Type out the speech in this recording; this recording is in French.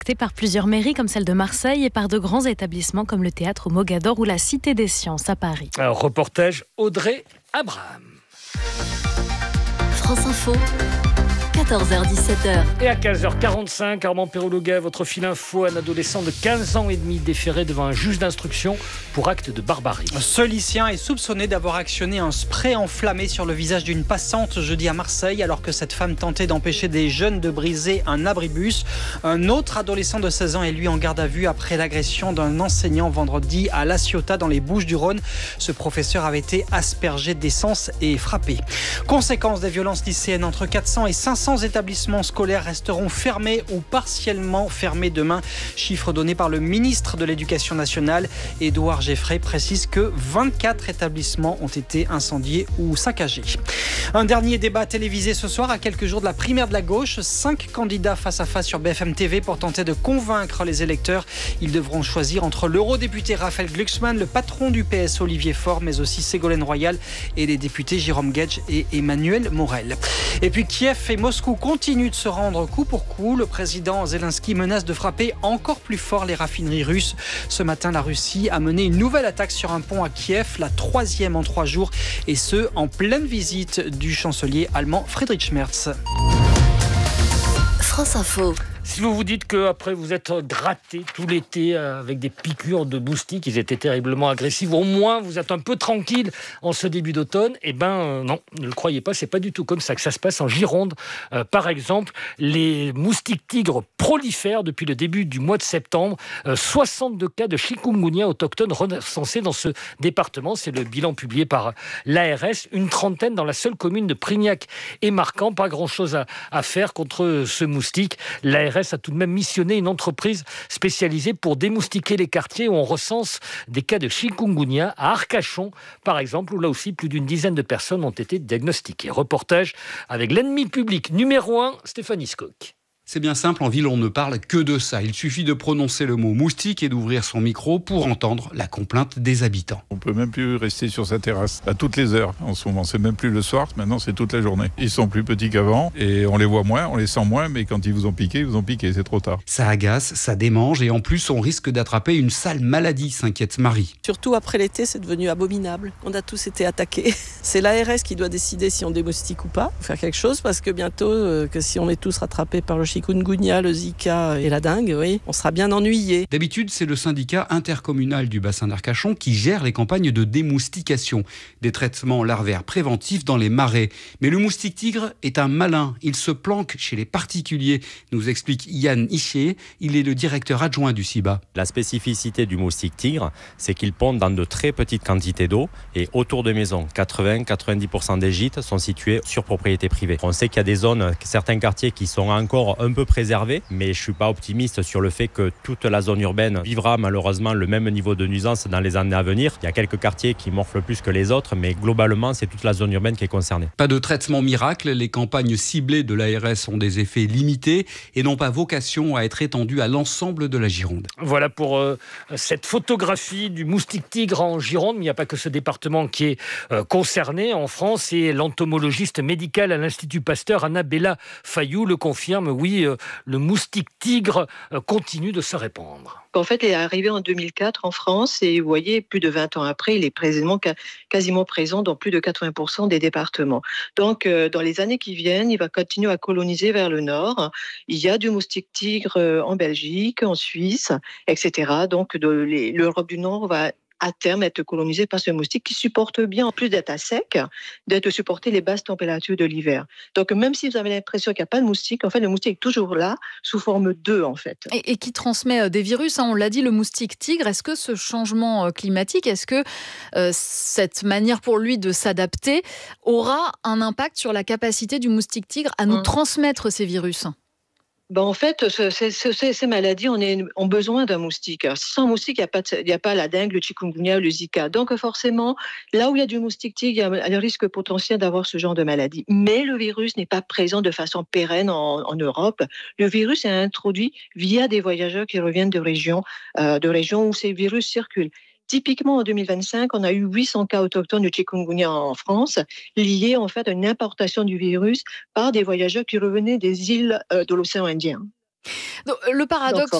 Par plusieurs mairies comme celle de Marseille et par de grands établissements comme le théâtre Mogador ou la Cité des Sciences à Paris. Alors, reportage Audrey Abraham. France Info, 14h-17h. Et à 15h45, Armand Perrologuet, votre fil info, un adolescent de 15 ans et demi déféré devant un juge d'instruction pour acte de barbarie. Ce lycéen est soupçonné d'avoir actionné un spray enflammé sur le visage d'une passante jeudi à Marseille alors que cette femme tentait d'empêcher des jeunes de briser un abribus. Un autre adolescent de 16 ans est lui en garde à vue après l'agression d'un enseignant vendredi à La Ciotat dans les Bouches-du-Rhône. Ce professeur avait été aspergé d'essence et frappé. Conséquence des violences lycéennes, entre 400 et 500 établissements scolaires resteront fermés ou partiellement fermés demain. Chiffre donné par le ministre de l'Éducation nationale. Édouard Geffray précise que 24 établissements ont été incendiés ou saccagés. Un dernier débat télévisé ce soir à quelques jours de la primaire de la gauche. 5 candidats face à face sur BFM TV pour tenter de convaincre les électeurs. Ils devront choisir entre l'eurodéputé Raphaël Glucksmann, le patron du PS Olivier Faure, mais aussi Ségolène Royal et les députés Jérôme Guedj et Emmanuel Morel. Et puis Kiev et Moscou continuent de se rendre coup pour coup. Le président Zelensky menace de frapper encore plus fort les raffineries russes. Ce matin, la Russie a mené une nouvelle attaque sur un pont à Kiev, la 3e en 3 jours, et ce, en pleine visite du chancelier allemand Friedrich Merz. France Info. Si vous vous dites qu'après vous êtes gratté tout l'été avec des piqûres de moustiques, ils étaient terriblement agressifs, au moins vous êtes un peu tranquille en ce début d'automne, non, ne le croyez pas, c'est pas du tout comme ça que ça se passe en Gironde. Par exemple, les moustiques tigres prolifèrent depuis le début du mois de septembre. 62 cas de chikungunya autochtones recensés dans ce département, c'est le bilan publié par l'ARS, une trentaine dans la seule commune de Prignac et Marcant. Pas grand-chose à faire contre ce moustique. L'ARS a tout de même missionné une entreprise spécialisée pour démoustiquer les quartiers où on recense des cas de chikungunya, à Arcachon, par exemple, où là aussi plus d'une dizaine de personnes ont été diagnostiquées. Reportage avec l'ennemi public numéro 1, Stéphanie Skock. C'est bien simple, en ville on ne parle que de ça. Il suffit de prononcer le mot moustique et d'ouvrir son micro pour entendre la complainte des habitants. On peut même plus rester sur sa terrasse à toutes les heures en ce moment. C'est même plus le soir, maintenant c'est toute la journée. Ils sont plus petits qu'avant et on les voit moins, on les sent moins, mais quand ils vous ont piqué, c'est trop tard. Ça agace, ça démange et en plus on risque d'attraper une sale maladie, s'inquiète Marie. Surtout après l'été, c'est devenu abominable. On a tous été attaqués. C'est l'ARS qui doit décider si on démoustique ou pas. Faut faire quelque chose parce que bientôt, que si on est tous rattrapés par le chikungunya, le Zika et la dengue, oui, on sera bien ennuyés. D'habitude, c'est le syndicat intercommunal du bassin d'Arcachon qui gère les campagnes de démoustication, des traitements larvaires préventifs dans les marais. Mais le moustique tigre est un malin. Il se planque chez les particuliers, nous explique Yann Ischier. Il est le directeur adjoint du CIBA. La spécificité du moustique tigre, c'est qu'il pond dans de très petites quantités d'eau et autour de maisons. 80-90% des gîtes sont situés sur propriété privée. On sait qu'il y a des zones, certains quartiers qui sont encore un peu préservés, mais je ne suis pas optimiste sur le fait que toute la zone urbaine vivra malheureusement le même niveau de nuisance dans les années à venir. Il y a quelques quartiers qui morflent plus que les autres, mais globalement, c'est toute la zone urbaine qui est concernée. Pas de traitement miracle, les campagnes ciblées de l'ARS ont des effets limités et n'ont pas vocation à être étendues à l'ensemble de la Gironde. Voilà pour cette photographie du moustique tigre en Gironde. Mais il n'y a pas que ce département qui est concerné en France, et l'entomologiste médicale à l'Institut Pasteur, Annabella Fayou, le confirme. Oui, le moustique tigre continue de se répandre. En fait, il est arrivé en 2004 en France et vous voyez, plus de 20 ans après, il est quasiment présent dans plus de 80% des départements. Donc, dans les années qui viennent, il va continuer à coloniser vers le nord. Il y a du moustique tigre en Belgique, en Suisse, etc. Donc, l'Europe du Nord va à terme être colonisée par ce moustique qui supporte bien, en plus d'être à sec, d'être supporter les basses températures de l'hiver. Donc, même si vous avez l'impression qu'il n'y a pas de moustique, en fait, le moustique est toujours là, sous forme d'œuf, en fait. Et qui transmet des virus, on l'a dit, le moustique tigre. Est-ce que ce changement climatique, est-ce que cette manière pour lui de s'adapter aura un impact sur la capacité du moustique tigre à nous transmettre ces virus ? En fait, ces maladies ont besoin d'un moustique. Alors, sans moustique, il n'y a pas la dengue, le chikungunya, le Zika. Donc forcément, là où il y a du moustique tigre, il y a le risque potentiel d'avoir ce genre de maladie. Mais le virus n'est pas présent de façon pérenne en Europe. Le virus est introduit via des voyageurs qui reviennent de régions où ces virus circulent. Typiquement, en 2025, on a eu 800 cas autochtones de chikungunya en France, liés en fait à une importation du virus par des voyageurs qui revenaient des îles de l'océan Indien. Donc, le paradoxe